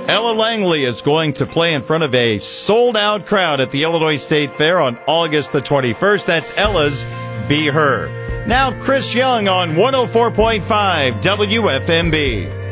Ella Langley is going to play in front of a sold-out crowd at the Illinois State Fair on August the 21st. That's Ella's Be Her. Now, Chris Young on 104.5 WFMB.